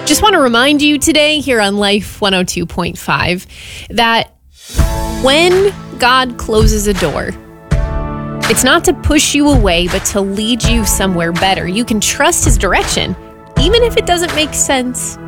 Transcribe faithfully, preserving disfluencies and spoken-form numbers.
Just want to remind you today here on Life one oh two point five that when God closes a door, it's not to push you away, but to lead you somewhere better. You can trust his direction, even if it doesn't make sense